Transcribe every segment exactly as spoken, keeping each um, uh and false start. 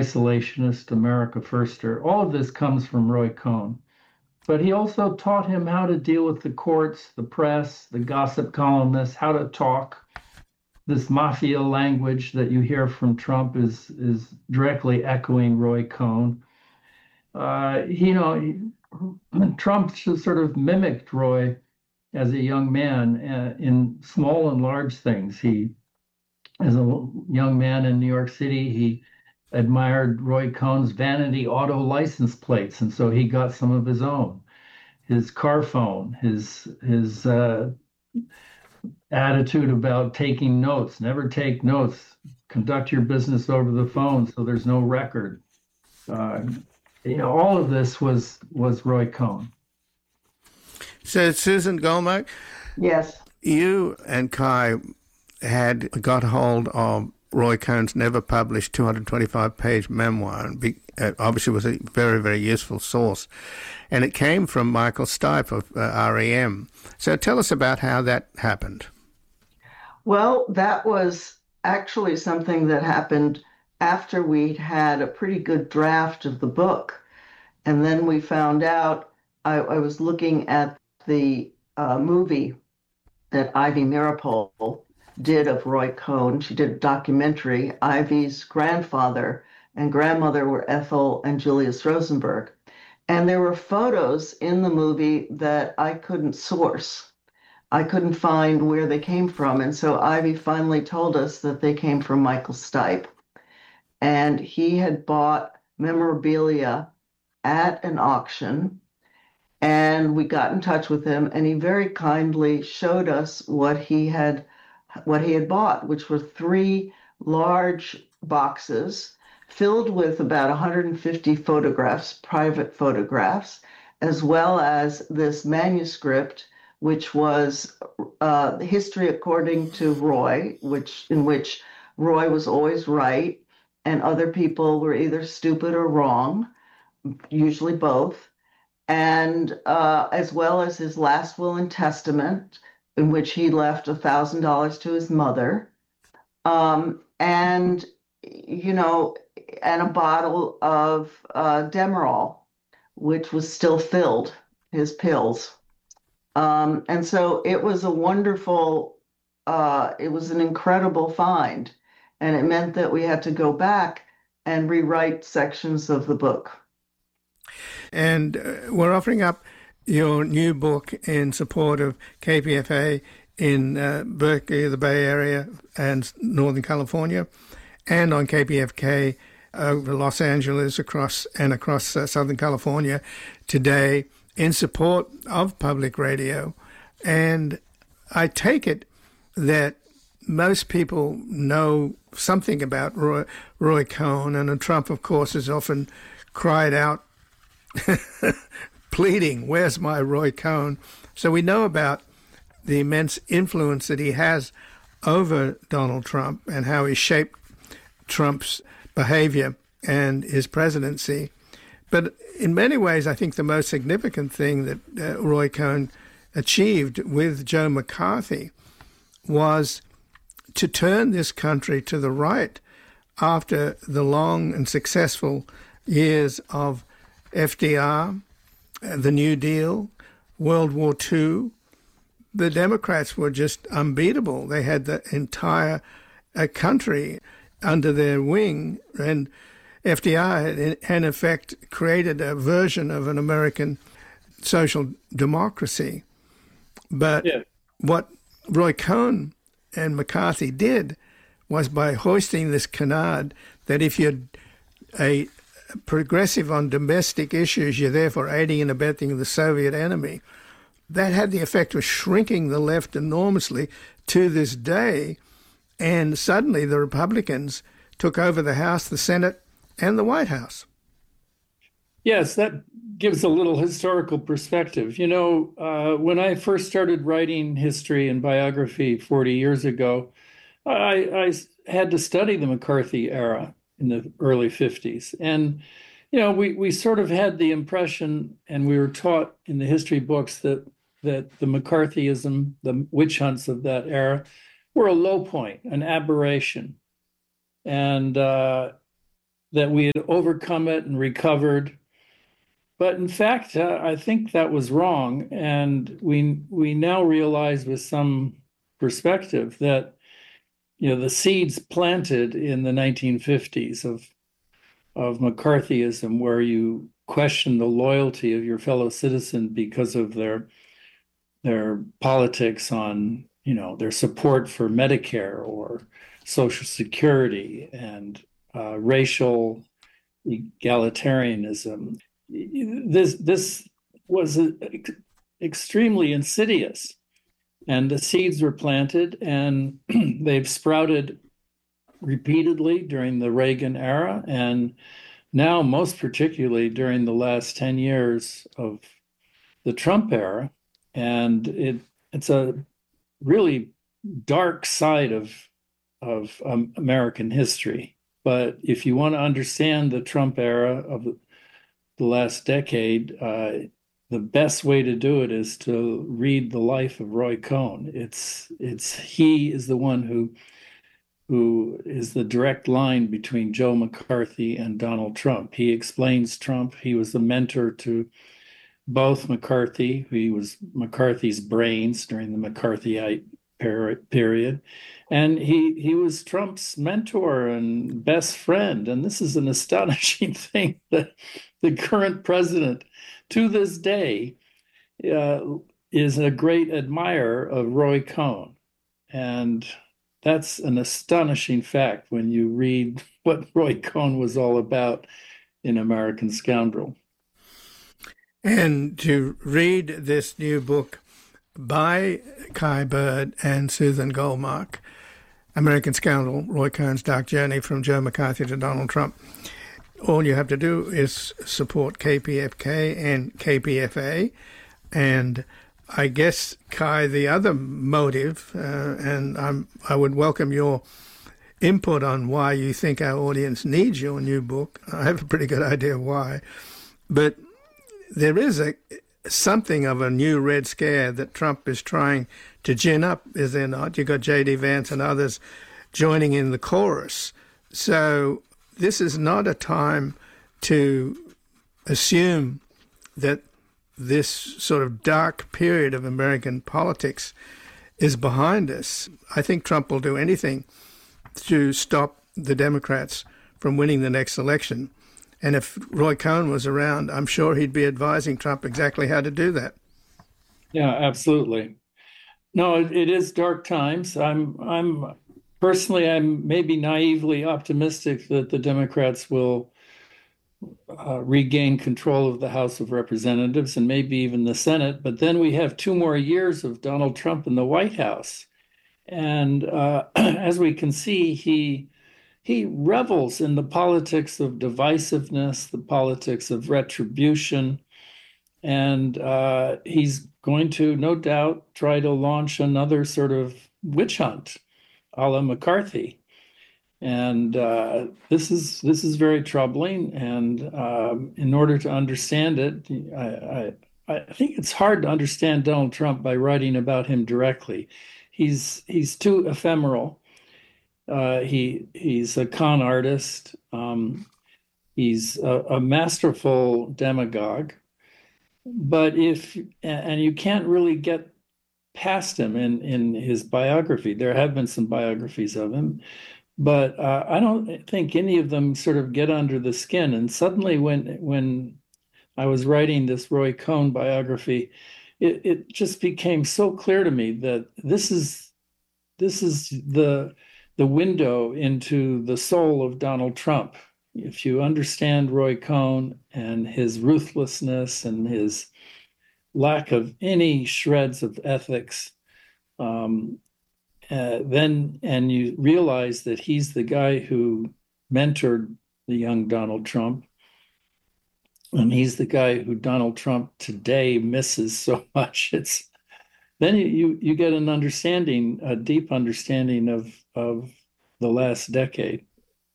isolationist, America firster. All of this comes from Roy Cohn. But he also taught him how to deal with the courts, the press, the gossip columnists, how to talk. This mafia language that you hear from Trump is is directly echoing Roy Cohn. Uh, you know, he, Trump sort of mimicked Roy as a young man uh, in small and large things. He, as a young man in New York City, he admired Roy Cohn's vanity auto license plates, and so he got some of his own. His car phone, his his uh, attitude about taking notes. Never take notes. Conduct your business over the phone, so there's no record. Uh, you know, all of this was was Roy Cohn. So, Susan Goldmark, yes, you and Kai had got hold of Roy Cohn's never published two hundred twenty-five page memoir, and be, uh, obviously was a very, very useful source. And it came from Michael Stipe of uh, R E M. So tell us about how that happened. Well, that was actually something that happened after we'd had a pretty good draft of the book. And then we found out, I, I was looking at the uh, movie that Ivy Meeropol did of Roy Cohn. She did a documentary. Ivy's grandfather and grandmother were Ethel and Julius Rosenberg. And there were photos in the movie that I couldn't source. I couldn't find where they came from. And so Ivy finally told us that they came from Michael Stipe. And he had bought memorabilia at an auction. And we got in touch with him, and he very kindly showed us what he had what he had bought, which were three large boxes filled with about one hundred fifty photographs, private photographs, as well as this manuscript, which was uh, History According to Roy, which in which Roy was always right, and other people were either stupid or wrong, usually both, and uh, as well as his last will and testament, in which he left one thousand dollars to his mother, um, and, you know, and a bottle of uh, Demerol, which was still filled, his pills. Um, and so it was a wonderful, uh, it was an incredible find. And it meant that we had to go back and rewrite sections of the book. And uh, we're offering up your new book in support of K P F A in uh, Berkeley, the Bay Area, and Northern California, and on K P F K over Los Angeles across and across uh, Southern California today in support of public radio. And I take it that most people know something about Roy, Roy Cohn, and Trump, of course, has often cried out, pleading, where's my Roy Cohn? So we know about the immense influence that he has over Donald Trump and how he shaped Trump's behavior and his presidency. But in many ways, I think the most significant thing that uh, Roy Cohn achieved with Joe McCarthy was to turn this country to the right after the long and successful years of F D R, the New Deal, World War Two. The Democrats were just unbeatable. They had the entire uh, country under their wing, and F D R had, in effect, created a version of an American social democracy. But yeah. What Roy Cohn and McCarthy did was, by hoisting this canard that if you're a progressive on domestic issues, you're therefore aiding and abetting the Soviet enemy, that had the effect of shrinking the left enormously to this day. And suddenly the Republicans took over the House, the Senate, and the White House. Yes, that gives a little historical perspective. You know, uh, when I first started writing history and biography forty years ago, I, I had to study the McCarthy era in the early fifties. And, you know, we, we sort of had the impression, and we were taught in the history books, that that the McCarthyism, the witch hunts of that era, were a low point, an aberration. And uh, that we had overcome it and recovered. But in fact, uh, I think that was wrong. And we we now realize with some perspective that, you know, the seeds planted in the nineteen fifties of of McCarthyism, where you question the loyalty of your fellow citizen because of their their politics on, you know, their support for Medicare or Social Security and uh, racial egalitarianism. This this was a, extremely insidious, and the seeds were planted, and they've sprouted repeatedly during the Reagan era, and now most particularly during the last ten years of the Trump era. And it it's a really dark side of of um, American history. But if you want to understand the Trump era of the, the last decade, uh, the best way to do it is to read the life of Roy Cohn. It's it's he is the one who who is the direct line between Joe McCarthy and Donald Trump. He explains Trump. He was the mentor to both McCarthy. He was McCarthy's brains during the McCarthyite period. And he he was Trump's mentor and best friend. And this is an astonishing thing that the current president, to this day, uh, is a great admirer of Roy Cohn. And that's an astonishing fact when you read what Roy Cohn was all about in American Scoundrel. And to read this new book by Kai Bird and Susan Goldmark, American Scoundrel, Roy Cohn's Dark Journey from Joe McCarthy to Donald Trump, all you have to do is support K P F K and K P F A. And I guess, Kai, the other motive, uh, and I'm, I would welcome your input on why you think our audience needs your new book. I have a pretty good idea why. But there is a something of a new Red Scare that Trump is trying to gin up, is there not? You've got J D Vance and others joining in the chorus. So this is not a time to assume that this sort of dark period of American politics is behind us. I think Trump will do anything to stop the Democrats from winning the next election. And if Roy Cohn was around, I'm sure he'd be advising Trump exactly how to do that. Yeah, absolutely. No, it, it is dark times. I'm, I'm personally, I'm maybe naively optimistic that the Democrats will uh, regain control of the House of Representatives and maybe even the Senate. But then we have two more years of Donald Trump in the White House. And uh, as we can see, he he revels in the politics of divisiveness, the politics of retribution, and uh, he's going to, no doubt, try to launch another sort of witch hunt, a la McCarthy. And uh, this is this is very troubling. And um, in order to understand it, I, I I think it's hard to understand Donald Trump by writing about him directly. He's he's too ephemeral. Uh, he he's a con artist. Um, he's a, a masterful demagogue. But if and you can't really get past him in in his biography. There have been some biographies of him, but uh, I don't think any of them sort of get under the skin. And suddenly, when when I was writing this Roy Cohn biography, it, it just became so clear to me that this is this is the the window into the soul of Donald Trump. If you understand Roy Cohn and his ruthlessness and his lack of any shreds of ethics, um, uh, then and you realize that he's the guy who mentored the young Donald Trump, and he's the guy who Donald Trump today misses so much. It's then you you, you get an understanding, a deep understanding of of the last decade.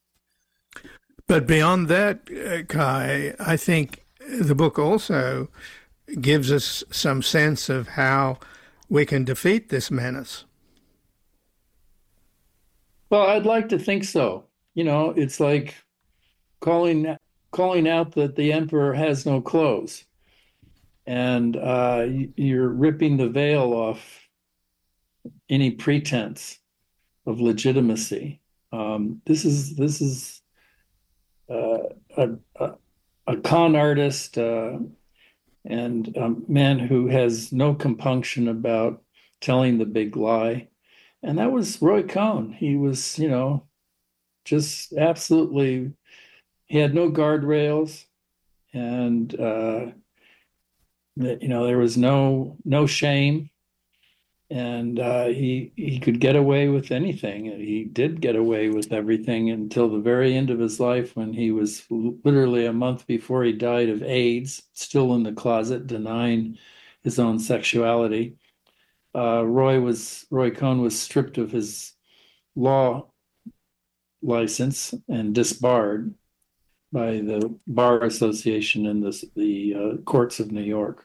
But beyond that, uh, Kai, I think the book also gives us some sense of how we can defeat this menace. Well, I'd like to think so. You know, it's like calling calling out that the emperor has no clothes, and uh, you're ripping the veil off any pretense of legitimacy. Um, this is this is uh, a, a, a con artist uh, and a man who has no compunction about telling the big lie. And that was Roy Cohn. He was, you know, just absolutely, he had no guardrails, and, uh, you know, there was no no shame. And uh, he he could get away with anything. He did get away with everything until the very end of his life, when he was literally a month before he died of AIDS, still in the closet, denying his own sexuality. Uh, Roy was Roy Cohn was stripped of his law license and disbarred by the Bar Association and the the uh, courts of New York.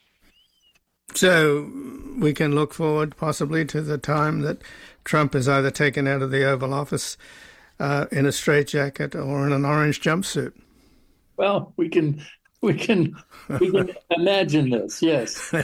So we can look forward possibly to the time that Trump is either taken out of the Oval Office uh, in a straitjacket or in an orange jumpsuit. Well, we can we can we can imagine this. Yes.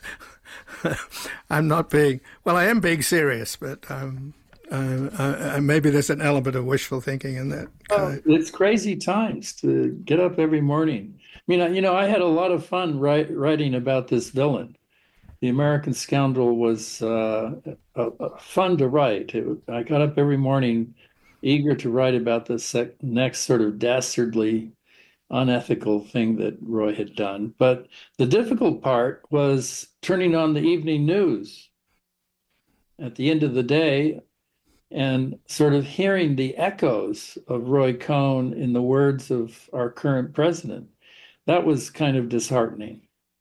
I'm not being well. I am being serious, but um, uh, uh, maybe there's an element of wishful thinking in that. Oh, it's crazy times to get up every morning. I mean, you know, I had a lot of fun write, writing about this villain. The American Scoundrel was uh, a, a fun to write. It, I got up every morning eager to write about the sec- next sort of dastardly, unethical thing that Roy had done. But the difficult part was turning on the evening news at the end of the day and sort of hearing the echoes of Roy Cohn in the words of our current president. That was kind of disheartening.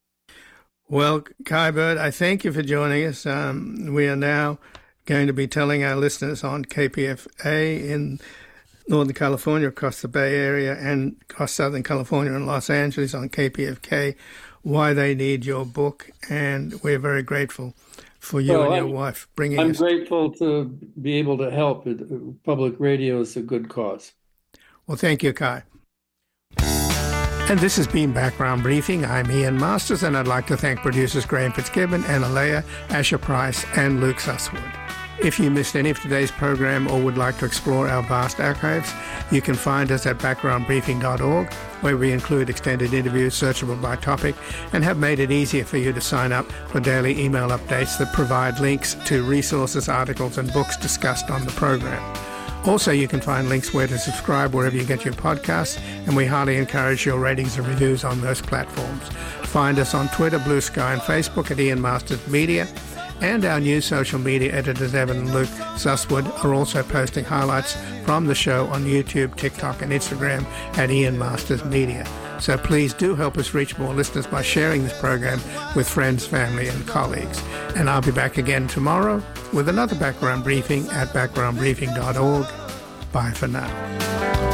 Well, Kai Bird, I thank you for joining us. Um, we are now going to be telling our listeners on K P F A in Northern California, across the Bay Area, and across Southern California and Los Angeles on K P F K why they need your book. And we're very grateful for you well, and your I'm, wife bringing I'm us. I'm grateful to be able to help. Public radio is a good cause. Well, thank you, Kai. And this has been Background Briefing. I'm Ian Masters, and I'd like to thank producers Graham Fitzgibbon, Anna Leah, Asher Price, and Luke Susswood. If you missed any of today's program or would like to explore our vast archives, you can find us at background briefing dot org, where we include extended interviews searchable by topic and have made it easier for you to sign up for daily email updates that provide links to resources, articles, and books discussed on the program. Also, you can find links where to subscribe wherever you get your podcasts, and we highly encourage your ratings and reviews on those platforms. Find us on Twitter, Blue Sky, and Facebook at Ian Masters Media, and our new social media editors, Evan and Luke Susswood, are also posting highlights from the show on YouTube, TikTok, and Instagram at Ian Masters Media. So please do help us reach more listeners by sharing this program with friends, family, and colleagues. And I'll be back again tomorrow with another background briefing at background briefing dot org. Bye for now.